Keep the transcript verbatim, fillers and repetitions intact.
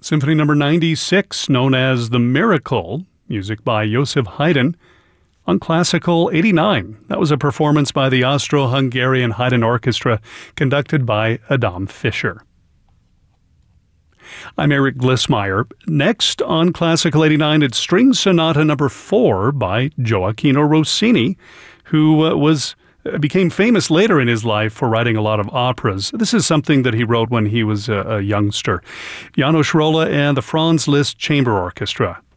Symphony number ninety-six, known as The Miracle, music by Joseph Haydn. On Classical eighty-nine, that was a performance by the Austro-Hungarian Haydn Orchestra, conducted by Adam Fischer. I'm Eric Glissmeyer. Next on Classical eighty-nine, it's String Sonata number four by Gioacchino Rossini, who uh, was became famous later in his life for writing a lot of operas. This is something that he wrote when he was a, a youngster. János Róla and the Franz Liszt Chamber Orchestra